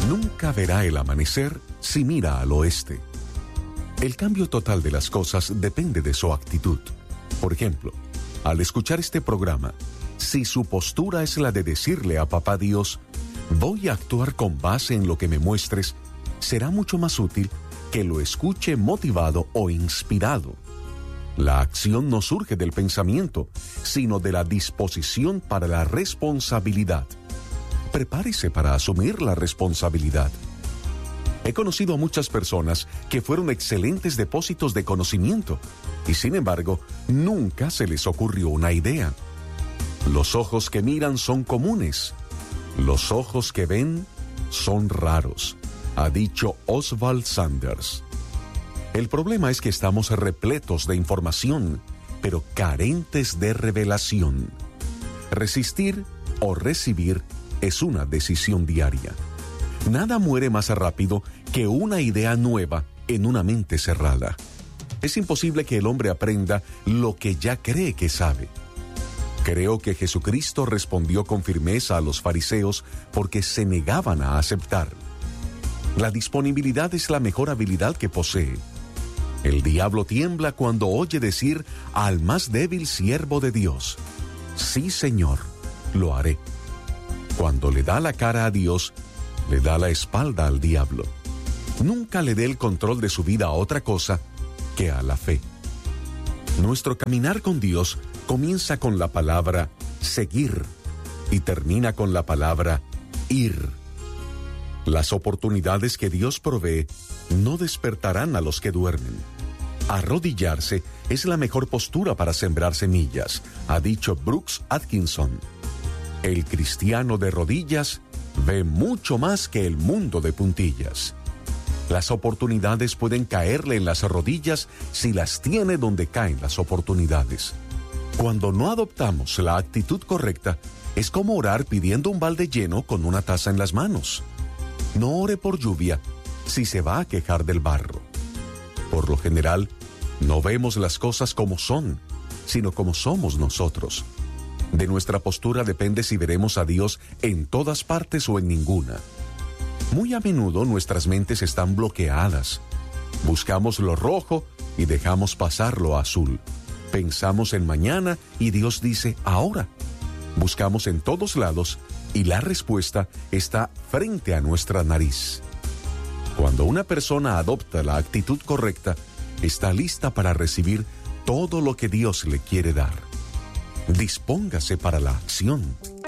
Nunca verá el amanecer si mira al oeste. El cambio total de las cosas depende de su actitud. Por ejemplo, al escuchar este programa, si su postura es la de decirle a Papá Dios, voy a actuar con base en lo que me muestres, será mucho más útil que lo escuche motivado o inspirado. La acción no surge del pensamiento, sino de la disposición para la responsabilidad. Prepárese para asumir la responsabilidad. He conocido a muchas personas que fueron excelentes depósitos de conocimiento y, sin embargo, nunca se les ocurrió una idea. Los ojos que miran son comunes. Los ojos que ven son raros, ha dicho Oswald Sanders. El problema es que estamos repletos de información, pero carentes de revelación. Resistir o recibir es una decisión diaria. Nada muere más rápido que una idea nueva en una mente cerrada. Es imposible que el hombre aprenda lo que ya cree que sabe. Creo que Jesucristo respondió con firmeza a los fariseos porque se negaban a aceptar. La disponibilidad es la mejor habilidad que posee. El diablo tiembla cuando oye decir al más débil siervo de Dios, sí, Señor, lo haré. Cuando le da la cara a Dios, le da la espalda al diablo. Nunca le dé el control de su vida a otra cosa que a la fe. Nuestro caminar con Dios comienza con la palabra seguir y termina con la palabra ir. Las oportunidades que Dios provee no despertarán a los que duermen. Arrodillarse es la mejor postura para sembrar semillas, ha dicho Brooks Atkinson. El cristiano de rodillas ve mucho más que el mundo de puntillas. Las oportunidades pueden caerle en las rodillas si las tiene donde caen las oportunidades. Cuando no adoptamos la actitud correcta, es como orar pidiendo un balde lleno con una taza en las manos. No ore por lluvia si se va a quejar del barro. Por lo general, no vemos las cosas como son, sino como somos nosotros. De nuestra postura depende si veremos a Dios en todas partes o en ninguna. Muy a menudo nuestras mentes están bloqueadas. Buscamos lo rojo y dejamos pasar lo azul. Pensamos en mañana y Dios dice ahora. Buscamos en todos lados y la respuesta está frente a nuestra nariz. Cuando una persona adopta la actitud correcta, está lista para recibir todo lo que Dios le quiere dar. Dispóngase para la acción.